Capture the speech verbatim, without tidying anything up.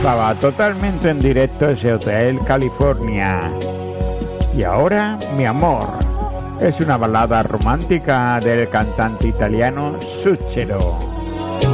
Estaba totalmente en directo ese Hotel California. Y ahora, Mi amor, es una balada romántica del cantante italiano Zucchero.